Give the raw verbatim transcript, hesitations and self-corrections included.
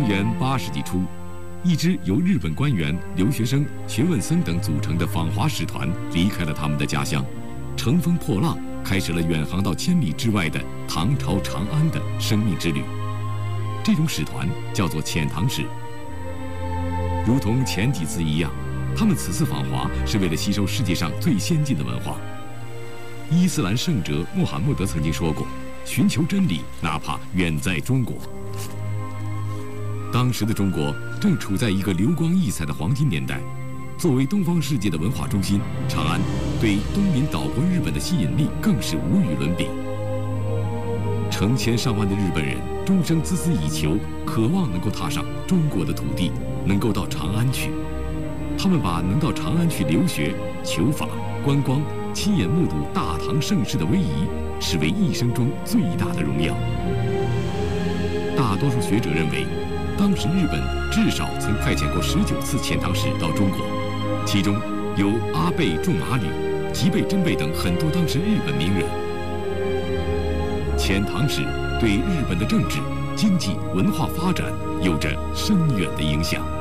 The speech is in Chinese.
元八世纪初，一支由日本官员、留学生、学问僧等组成的访华使团离开了他们的家乡，乘风破浪，开始了远航到千里之外的唐朝长安的生命之旅。这种使团叫做遣唐使。如同前几次一样，他们此次访华是为了吸收世界上最先进的文化。伊斯兰圣者穆罕默德曾经说过：“寻求真理，哪怕远在中国。”当时的中国正处在一个流光溢彩的黄金年代，作为东方世界的文化中心，长安对东邻岛国日本的吸引力更是无与伦比。成千上万的日本人终生孜孜以求，渴望能够踏上中国的土地，能够到长安去。他们把能到长安去留学、求法、观光、亲眼目睹大唐盛世的威仪，视为一生中最大的荣耀。大多数学者认为，当时日本至少曾派遣过十九次遣唐使到中国，其中有阿倍仲麻吕、吉备真备等很多当时日本名人。遣唐使对日本的政治、经济、文化发展有着深远的影响。